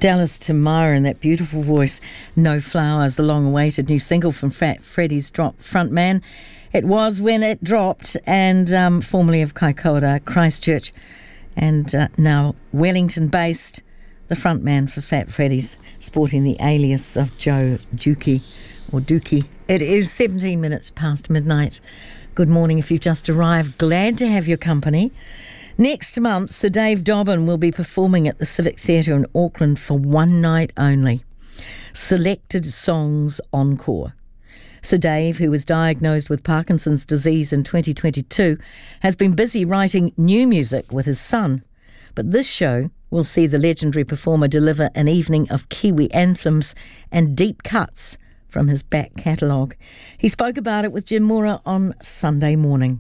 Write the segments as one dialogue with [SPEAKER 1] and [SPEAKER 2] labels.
[SPEAKER 1] Dallas Tamara and that beautiful voice, No Flowers, the long-awaited new single from Fat Freddy's frontman. It was when it dropped, and formerly of Kaikoura, Christchurch, and now Wellington-based, the frontman for Fat Freddy's, sporting the alias of Joe Dookie. It is 17 minutes past midnight. Good morning if you've just arrived. Glad to have your company. Next month, Sir Dave Dobbyn will be performing at the Civic Theatre in Auckland for one night only. Selected Songs Encore. Sir Dave, who was diagnosed with Parkinson's disease in 2022, has been busy writing new music with his son. But this show will see the legendary performer deliver an evening of Kiwi anthems and deep cuts from his back catalogue. He spoke about it with Jim Mora on Sunday morning.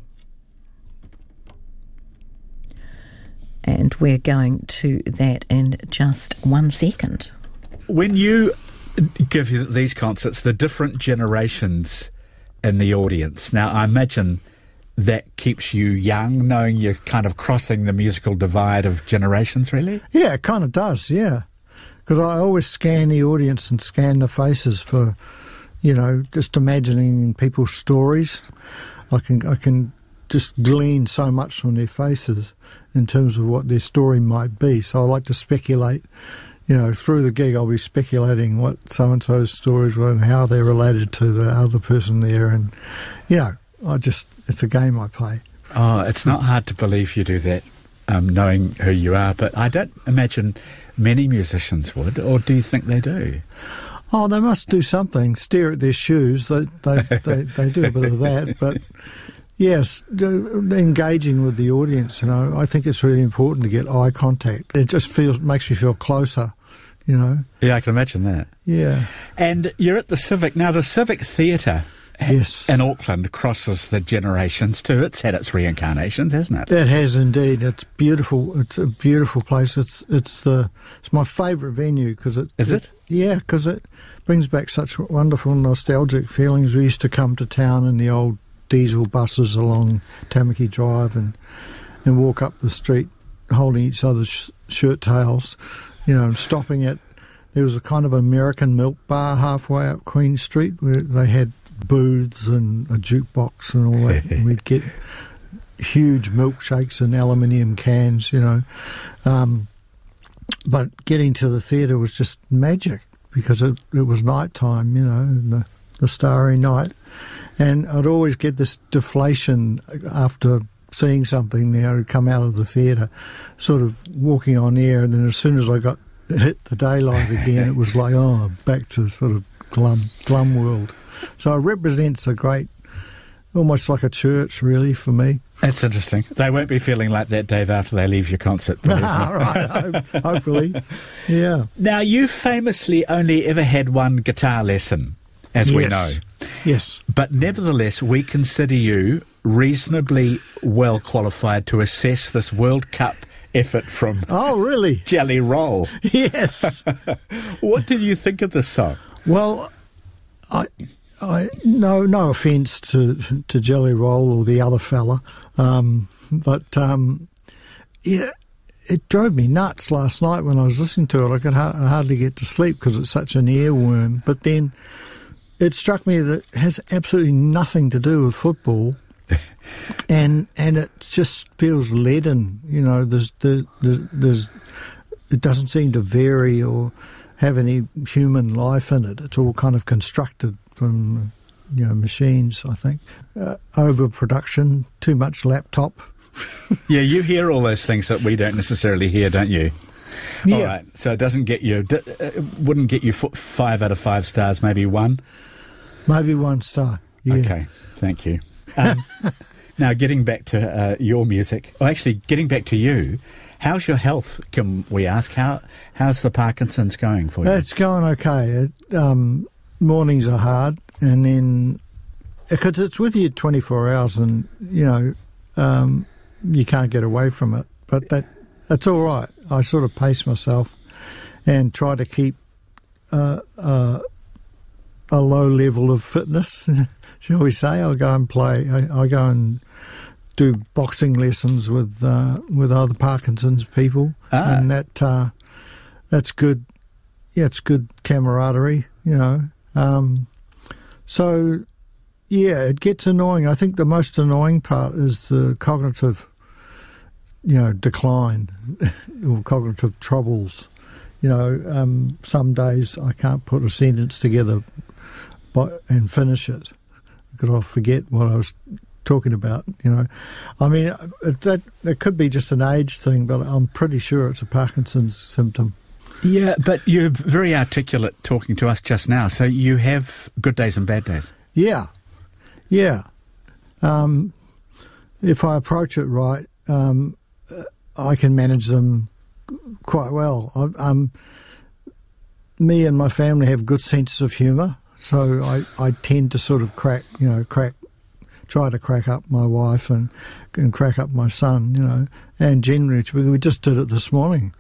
[SPEAKER 1] And we're going to that in just 1 second.
[SPEAKER 2] When you give these concerts, the different generations in the audience, now I imagine that keeps you young, knowing you're kind of crossing the musical divide of generations, really?
[SPEAKER 3] Yeah, it kind of does, yeah. Because I always scan the audience and scan the faces for, just imagining people's stories. I can just glean so much from their faces in terms of what their story might be. So I like to speculate, through the gig I'll be speculating what so-and-so's stories were and how they're related to the other person there. And, it's a game I play.
[SPEAKER 2] Oh, it's not hard to believe you do that, knowing who you are, but I don't imagine many musicians would, or do you think they do?
[SPEAKER 3] Oh, they must do something, stare at their shoes. They do a bit of that, but... Yes, engaging with the audience, I think it's really important to get eye contact. It just makes me feel closer,
[SPEAKER 2] Yeah, I can imagine that.
[SPEAKER 3] Yeah.
[SPEAKER 2] And you're at the Civic. Now, the Civic Theatre in Auckland crosses the generations too. It's had its reincarnations, hasn't it?
[SPEAKER 3] It has indeed. It's beautiful. It's a beautiful place. It's my favourite venue because it...
[SPEAKER 2] Is it?
[SPEAKER 3] Yeah, because it brings back such wonderful nostalgic feelings. We used to come to town in the old diesel buses along Tamaki Drive and walk up the street holding each other's shirt tails, stopping at... There was a kind of American milk bar halfway up Queen Street where they had booths and a jukebox and all that. And we'd get huge milkshakes in aluminium cans, But getting to the theatre was just magic because it was night time, the starry night. And I'd always get this deflation after seeing something there. I'd come out of the theatre, sort of walking on air, and then as soon as I hit the daylight again, it was like, back to sort of glum world. So it represents a great, almost like a church, really, for me.
[SPEAKER 2] That's interesting. They won't be feeling like that, Dave, after they leave your concert.
[SPEAKER 3] Right, hopefully. Yeah.
[SPEAKER 2] Now, you famously only ever had one guitar lesson, as we know.
[SPEAKER 3] Yes.
[SPEAKER 2] But nevertheless, we consider you reasonably well qualified to assess this World Cup effort from Jelly Roll.
[SPEAKER 3] Yes.
[SPEAKER 2] What did you think of this song?
[SPEAKER 3] Well, no offence to Jelly Roll or the other fella, but it drove me nuts last night when I was listening to it. I could hardly get to sleep because it's such an earworm. But then it struck me that it has absolutely nothing to do with football, and it just feels leaden. It doesn't seem to vary or have any human life in it. It's all kind of constructed from machines, I think. Overproduction, too much laptop.
[SPEAKER 2] Yeah, you hear all those things that we don't necessarily hear, don't you?
[SPEAKER 3] Yeah.
[SPEAKER 2] All right, so it doesn't get you, wouldn't get you 5 out of 5 stars, maybe 1?
[SPEAKER 3] Maybe 1 star, yeah.
[SPEAKER 2] Okay, thank you. Now, getting back to your music, getting back to you, how's your health, can we ask? How's the Parkinson's going for you?
[SPEAKER 3] It's going okay. Mornings are hard, and then, because it's with you 24 hours and, you can't get away from it, but that's all right. I sort of pace myself and try to keep a low level of fitness, shall we say. I'll go and play. I go and do boxing lessons with other Parkinson's people, and that's good it's good camaraderie, you know. So, yeah, it gets annoying. I think the most annoying part is the cognitive, decline or cognitive troubles. Some days I can't put a sentence together and finish it because I'll forget what I was talking about, I mean, it could be just an age thing, but I'm pretty sure it's a Parkinson's symptom.
[SPEAKER 2] Yeah, but you're very articulate talking to us just now, so you have good days and bad days.
[SPEAKER 3] Yeah. If I approach it right, I can manage them quite well. Me and my family have good senses of humour, so I tend to sort of try to crack up my wife and crack up my son, and generally, we just did it this morning.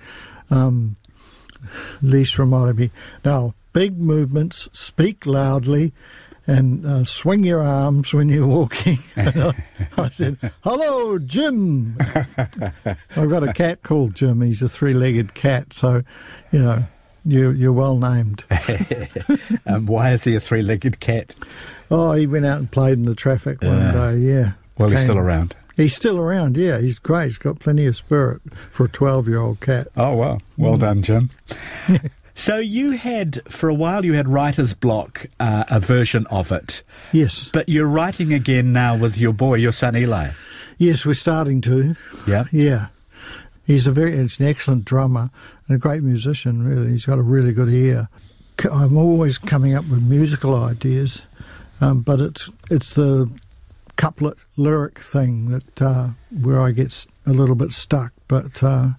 [SPEAKER 3] Lease reminded me, now, big movements, speak loudly, and swing your arms when you're walking. I said, hello, Jim. I've got a cat called Jim. He's a three-legged cat, so, you're well named.
[SPEAKER 2] Why is he a three-legged cat?
[SPEAKER 3] Oh, he went out and played in the traffic one day, yeah.
[SPEAKER 2] Well, he's still around.
[SPEAKER 3] He's still around, yeah. He's great. He's got plenty of spirit for a 12-year-old cat.
[SPEAKER 2] Oh, wow. Well done, Jim. So for a while you had writer's block, a version of it.
[SPEAKER 3] Yes.
[SPEAKER 2] But you're writing again now with your son Eli.
[SPEAKER 3] Yes, we're starting to.
[SPEAKER 2] Yeah?
[SPEAKER 3] Yeah. He's an excellent drummer and a great musician, really. He's got a really good ear. I'm always coming up with musical ideas, but it's the couplet lyric thing that where I get a little bit stuck. But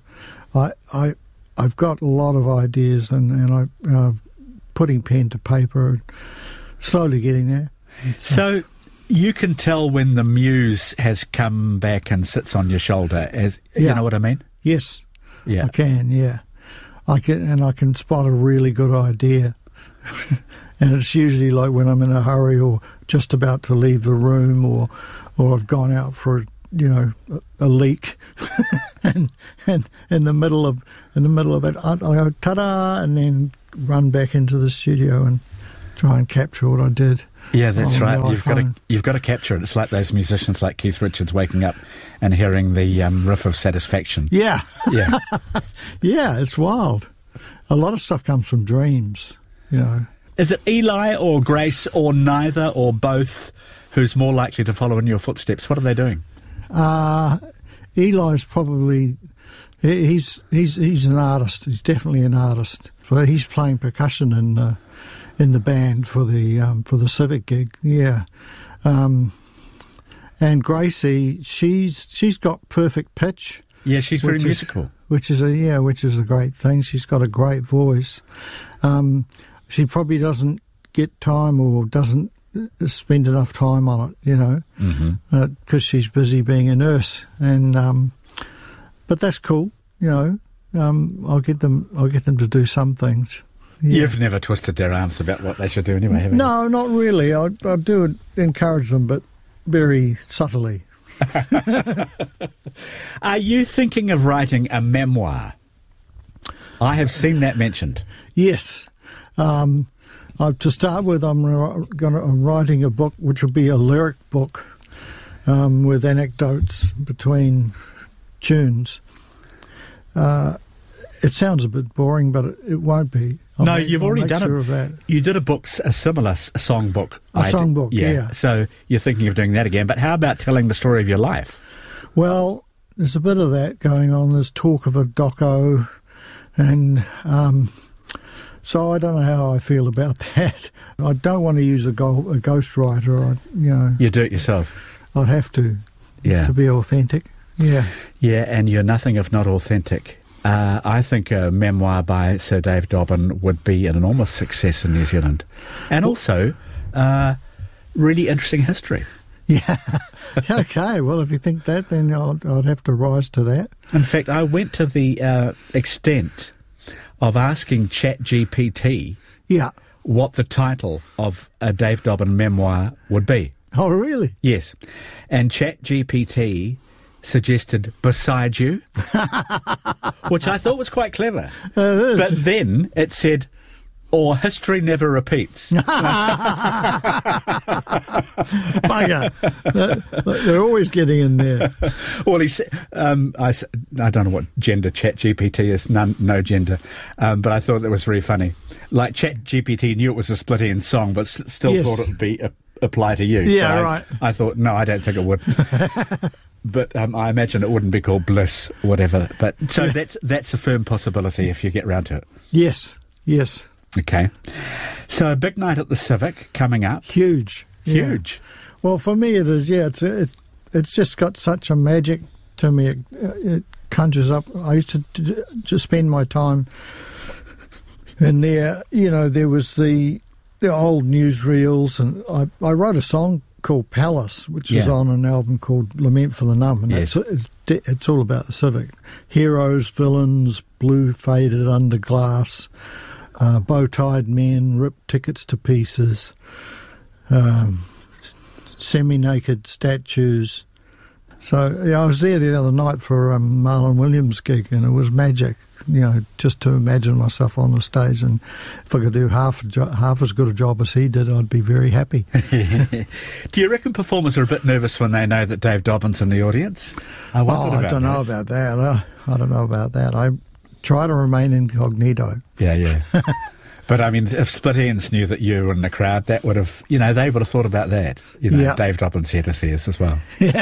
[SPEAKER 3] I've got a lot of ideas, and I'm putting pen to paper, slowly getting there.
[SPEAKER 2] So you can tell when the muse has come back and sits on your shoulder, you know what I mean?
[SPEAKER 3] Yes,
[SPEAKER 2] yeah,
[SPEAKER 3] I can. Yeah, I can spot a really good idea, and it's usually like when I'm in a hurry or just about to leave the room, or I've gone out for a leak, and in the middle of it, I go ta-da, and then run back into the studio and try and capture what I did.
[SPEAKER 2] Yeah, that's right. You've got to capture it. It's like those musicians like Keith Richards waking up and hearing the riff of Satisfaction.
[SPEAKER 3] Yeah.
[SPEAKER 2] Yeah.
[SPEAKER 3] Yeah, it's wild. A lot of stuff comes from dreams,
[SPEAKER 2] Is it Eli or Grace or neither or both who's more likely to follow in your footsteps? What are they doing?
[SPEAKER 3] Eli's probably... He's an artist. He's definitely an artist. So he's playing percussion in the band for the Civic gig, yeah. And Gracie, she's got perfect pitch.
[SPEAKER 2] Yeah, she's very musical,
[SPEAKER 3] which is a great thing. She's got a great voice. She probably doesn't get time or doesn't spend enough time on it, because she's busy being a nurse. And but that's cool, I'll get them to do some things. Yeah.
[SPEAKER 2] You've never twisted their arms about what they should do anyway, have you?
[SPEAKER 3] No, not really. I do encourage them, but very subtly.
[SPEAKER 2] Are you thinking of writing a memoir? I have seen that mentioned.
[SPEAKER 3] Yes. To start with, I'm writing a book which will be a lyric book with anecdotes between tunes. It sounds a bit boring, but it won't be.
[SPEAKER 2] You've already done it. You did a similar song book.
[SPEAKER 3] A song book, yeah.
[SPEAKER 2] So you're thinking of doing that again. But how about telling the story of your life?
[SPEAKER 3] Well, there's a bit of that going on. There's talk of a doco, and so I don't know how I feel about that. I don't want to use a ghostwriter.
[SPEAKER 2] You do it yourself.
[SPEAKER 3] I'd have to be authentic. Yeah.
[SPEAKER 2] Yeah, and you're nothing if not authentic. I think a memoir by Sir Dave Dobbyn would be an enormous success in New Zealand. And also, really interesting history.
[SPEAKER 3] Yeah. Okay, well, if you think that, then I'd have to rise to that.
[SPEAKER 2] In fact, I went to the extent of asking ChatGPT what the title of a Dave Dobbyn memoir would be.
[SPEAKER 3] Oh, really?
[SPEAKER 2] Yes. And ChatGPT suggested Beside You, which I thought was quite clever.
[SPEAKER 3] It is.
[SPEAKER 2] But then it said Or history never repeats.
[SPEAKER 3] Bugger. They're always getting in there.
[SPEAKER 2] Well, I don't know what gender ChatGPT is, no gender, but I thought that was very funny. Like ChatGPT knew it was a Splittian song, but still thought it would be apply to you.
[SPEAKER 3] Yeah, right.
[SPEAKER 2] I thought, no, I don't think it would. But I imagine it wouldn't be called Bliss or whatever. But so that's a firm possibility if you get round to it.
[SPEAKER 3] Yes.
[SPEAKER 2] Okay. So a big night at the Civic coming up.
[SPEAKER 3] Huge. Well, for me it is, it's just got such a magic to me. It conjures up. I used to just spend my time in there. There was the old newsreels, and I wrote a song called Palace, which is on an album called Lament for the Numb, and it's all about the Civic. Heroes, villains, blue faded under glass, bow-tied men, ripped tickets to pieces, semi-naked statues. So I was there the other night for a Marlon Williams gig, and it was magic, just to imagine myself on the stage. And if I could do half as good a job as he did, I'd be very happy.
[SPEAKER 2] Do you reckon performers are a bit nervous when they know that Dave Dobbyn's in the audience?
[SPEAKER 3] I don't know about that. I don't know about that. I try to remain incognito.
[SPEAKER 2] Yeah. But I mean, if Splittians knew that you were in the crowd, that would have, they would have thought about that. Dave Dobbyn's here to see us as well.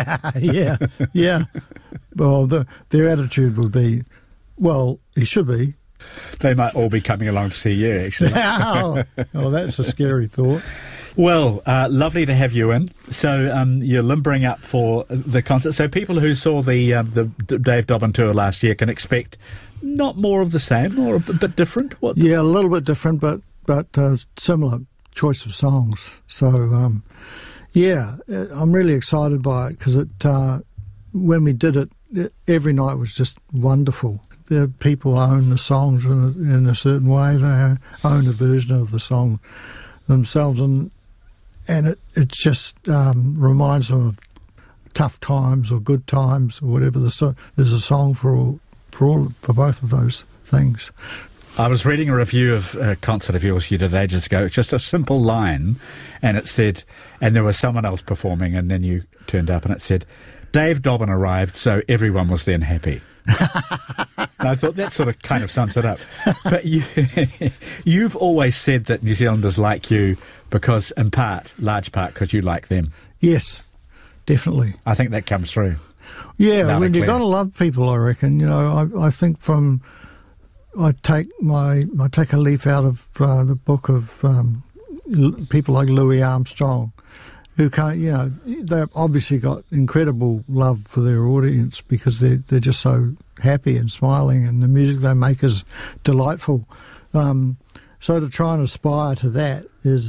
[SPEAKER 3] Yeah. Well, their attitude would be, well, he should be.
[SPEAKER 2] They might all be coming along to see you, actually.
[SPEAKER 3] Oh, that's a scary thought.
[SPEAKER 2] Well, lovely to have you in. So you're limbering up for the concert. So people who saw the Dave Dobbyn tour last year can expect not more of the same, or a bit different?
[SPEAKER 3] Yeah, a little bit different, but similar choice of songs. So, I'm really excited by it because when we did it, every night was just wonderful. The people own the songs in a certain way. They own a version of the song themselves, and it just reminds them of tough times or good times or whatever. There's a song for both of those things.
[SPEAKER 2] I was reading a review of a concert of yours you did ages ago. It's just a simple line, and it said, and there was someone else performing, and then you turned up, and it said, Dave Dobbyn arrived, so everyone was then happy. And I thought that sort of kind of sums it up. But you've always said that New Zealanders like you because, in large part, because you like them.
[SPEAKER 3] Yes, definitely.
[SPEAKER 2] I think that comes through.
[SPEAKER 3] Yeah, when you've got to love people, I reckon. I think I take a leaf out of the book of people like Louis Armstrong, who they've obviously got incredible love for their audience because they're just so happy and smiling, and the music they make is delightful. So to try and aspire to that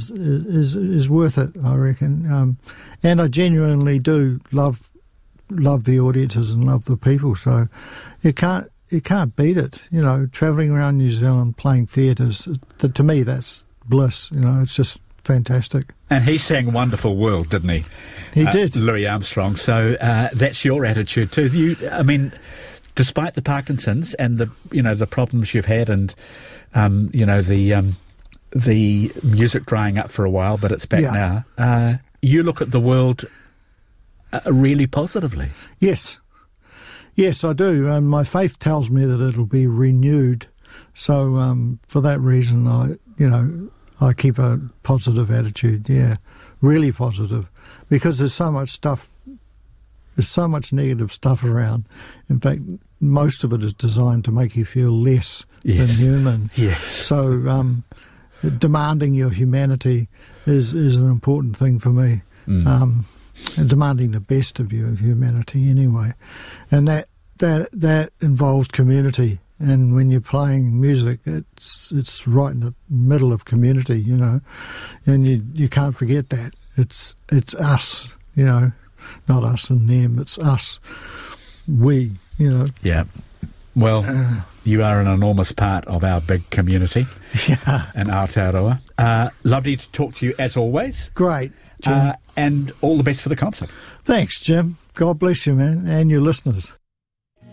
[SPEAKER 3] is worth it, I reckon. And I genuinely do love the audiences and love the people. So you can't beat it. Travelling around New Zealand playing theatres, to me that's bliss. It's just fantastic.
[SPEAKER 2] And he sang Wonderful World, didn't he?
[SPEAKER 3] He did.
[SPEAKER 2] Louis Armstrong. So that's your attitude too. Despite the Parkinson's and the problems you've had, and the music drying up for a while, but it's back now. You look at the world really positively. Yes,
[SPEAKER 3] I do. And my faith tells me that it'll be renewed. So for that reason, I keep a positive attitude. Yeah, really positive, because there's so much stuff. There's so much negative stuff around. In fact, most of it is designed to make you feel less than human.
[SPEAKER 2] Yes.
[SPEAKER 3] So demanding your humanity is an important thing for me. And demanding the best of your humanity anyway. And that involves community. And when you're playing music, it's right in the middle of community, and you can't forget that. It's us, not us and them, it's us, we,
[SPEAKER 2] Yeah. Well, you are an enormous part of our big community in Aotearoa. Lovely to talk to you as always.
[SPEAKER 3] Great, Jim.
[SPEAKER 2] And all the best for the concert.
[SPEAKER 3] Thanks, Jim. God bless you, man, and your listeners.